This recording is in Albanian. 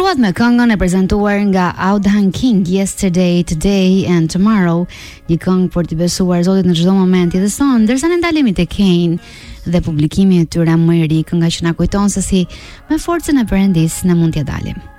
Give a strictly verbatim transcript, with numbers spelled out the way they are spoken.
Fillovat me këngën e prezantuar nga Audhan King, Yesterday, Today and Tomorrow, një këngë për t'i besuar Zotit në çdo moment jetës tonë, ndërsa ne ndalemi te Kane dhe publikimi i tyre më i ri, kënga që na kujton se si me forcën e Perëndis ne mund t'ja dalim.